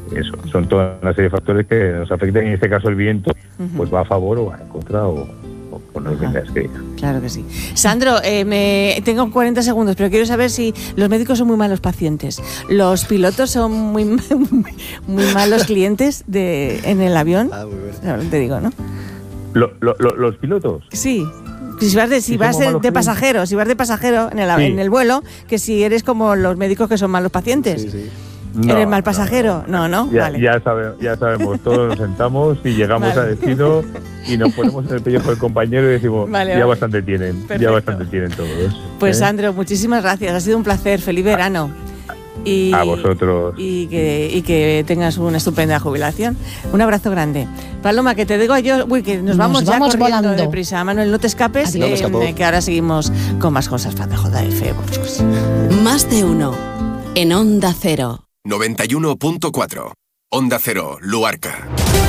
eso, son toda una serie de factores que nos afectan. En este caso el viento pues va a favor o va en contra o no depende que diga. Claro que sí. Sandro, tengo 40 segundos, pero quiero saber si los médicos son muy malos pacientes, los pilotos son muy malos clientes en el avión. Te digo, ¿no? ¿Los pilotos? Sí. Si vas de pasajero en el vuelo, que si eres como los médicos que son malos pacientes. Sí. ¿Eres mal pasajero? No. Vale. Ya sabemos, todos nos sentamos y llegamos a destino y nos ponemos en el pellejo del compañero y decimos, bastante tienen, ya bastante tienen todos. Pues Sandro, muchísimas gracias, ha sido un placer, feliz verano. Y, a vosotros. Y que tengas una estupenda jubilación. Un abrazo grande. Paloma, que te digo yo, que nos vamos ya corriendo volando. Deprisa. Manuel, no te escapes, que ahora seguimos con más cosas para JF. Más de uno en Onda Cero. 91.4 Onda Cero, Luarca.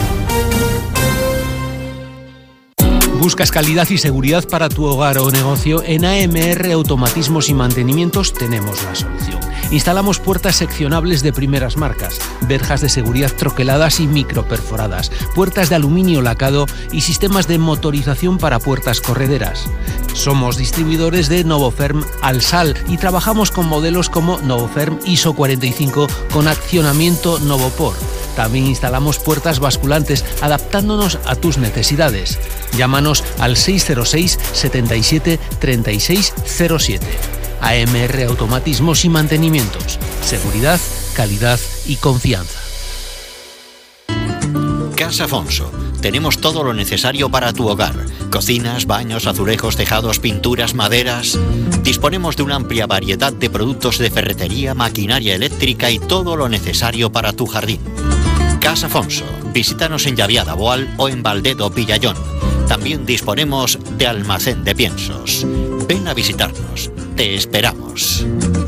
¿Buscas calidad y seguridad para tu hogar o negocio? En AMR Automatismos y Mantenimientos tenemos la solución. Instalamos puertas seccionables de primeras marcas, verjas de seguridad troqueladas y microperforadas, puertas de aluminio lacado y sistemas de motorización para puertas correderas. Somos distribuidores de Novoferm Alsal y trabajamos con modelos como Novoferm ISO 45 con accionamiento Novopor. También instalamos puertas basculantes adaptándonos a tus necesidades. Llámanos al 606 77 36 07. AMR Automatismos y Mantenimientos. Seguridad, calidad y confianza. Casa Afonso. Tenemos todo lo necesario para tu hogar. Cocinas, baños, azulejos, tejados, pinturas, maderas. Disponemos de una amplia variedad de productos de ferretería, maquinaria eléctrica y todo lo necesario para tu jardín. Casa Afonso. Visítanos en Llaviada, Boal o en Valdedo, Villayón. También disponemos de almacén de piensos. Ven a visitarnos. Te esperamos.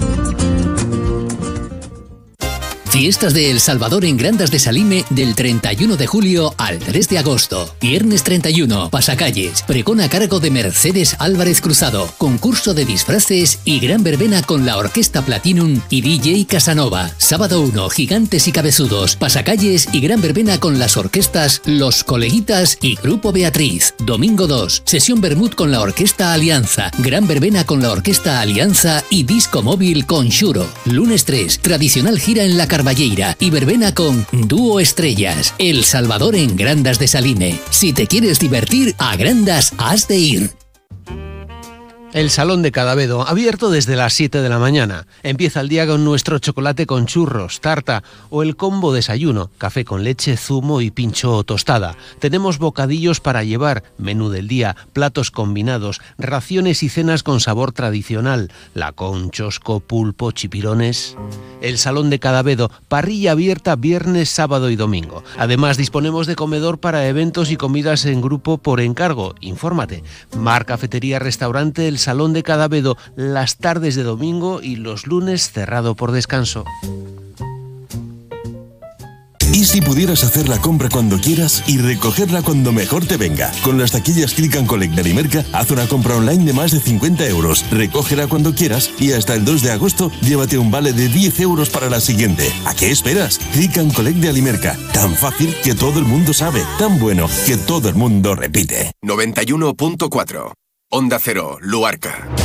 Fiestas de El Salvador en Grandas de Salime del 31 de julio al 3 de agosto. Viernes 31, pasacalles, pregón a cargo de Mercedes Álvarez Cruzado, concurso de disfraces y gran verbena con la Orquesta Platinum y DJ Casanova. Sábado 1, gigantes y cabezudos, pasacalles y gran verbena con las orquestas Los Coleguitas y Grupo Beatriz. Domingo 2, sesión Bermud con la Orquesta Alianza, gran verbena con la Orquesta Alianza y disco móvil con Shuro. Lunes 3, tradicional gira en la Carballeira y verbena con Dúo Estrellas. El Salvador en Grandas de Salime. Si te quieres divertir, a Grandas has de ir. El Salón de Cadavedo, abierto desde las 7 de la mañana. Empieza el día con nuestro chocolate con churros, tarta o el combo desayuno, café con leche, zumo y pincho o tostada. Tenemos bocadillos para llevar, menú del día, platos combinados, raciones y cenas con sabor tradicional, laconchos, pulpo, chipirones. El Salón de Cadavedo, parrilla abierta viernes, sábado y domingo. Además, disponemos de comedor para eventos y comidas en grupo por encargo. Infórmate. Mar Cafetería Restaurante El Salón de Cadavedo, las tardes de domingo y los lunes cerrado por descanso. ¿Y si pudieras hacer la compra cuando quieras y recogerla cuando mejor te venga? Con las taquillas Click and Collect de Alimerca, haz una compra online de más de 50 euros, recógela cuando quieras y hasta el 2 de agosto llévate un vale de 10 euros para la siguiente. ¿A qué esperas? Click and Collect de Alimerca. Tan fácil que todo el mundo sabe, tan bueno que todo el mundo repite. 91.4 Onda Cero, Luarca.